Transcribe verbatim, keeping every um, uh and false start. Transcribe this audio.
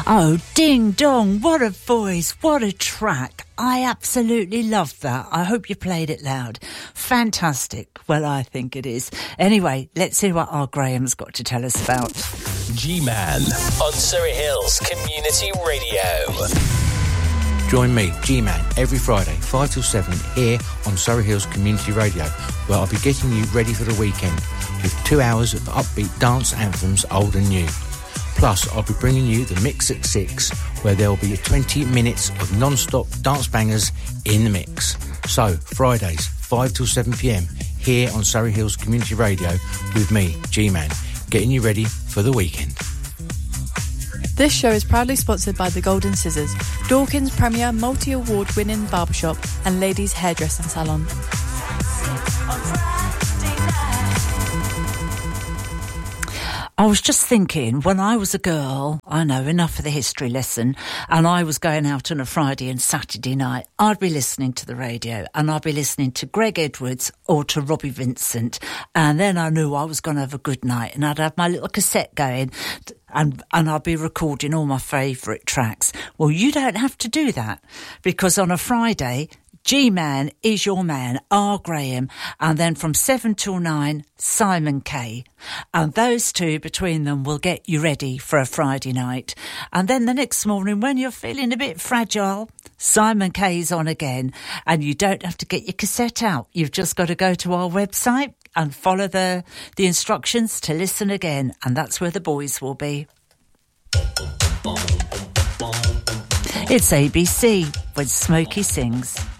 Oh, ding dong, what a voice, what a track. I absolutely loved that. I hope you played it loud. Fantastic. Well, I think it is. Anyway, let's see what our Graham's got to tell us about. G-Man on Surrey Hills Community Radio. Join me, G-Man, every Friday, five till seven, here on Surrey Hills Community Radio, where I'll be getting you ready for the weekend with two hours of upbeat dance anthems, old and new. Plus, I'll be bringing you the Mix at six, where there'll be twenty minutes of non-stop dance bangers in the mix. So, Fridays, five till seven p.m, here on Surrey Hills Community Radio with me, G-Man, getting you ready for the weekend. This show is proudly sponsored by The Golden Scissors, Dorkins' premier multi-award winning barbershop and ladies' hairdressing salon. I was just thinking, when I was a girl, I know, enough of the history lesson, and I was going out on a Friday and Saturday night, I'd be listening to the radio, and I'd be listening to Greg Edwards or to Robbie Vincent, and then I knew I was going to have a good night, and I'd have my little cassette going, and and I'd be recording all my favourite tracks. Well, you don't have to do that, because on a Friday, G-Man is your man, R. Graham, and then from seven till nine, Simon K. And those two, between them, will get you ready for a Friday night. And then the next morning, when you're feeling a bit fragile, Simon K's on again, and you don't have to get your cassette out. You've just got to go to our website and follow the, the instructions to listen again, and that's where the boys will be. It's A B C when Smokey sings.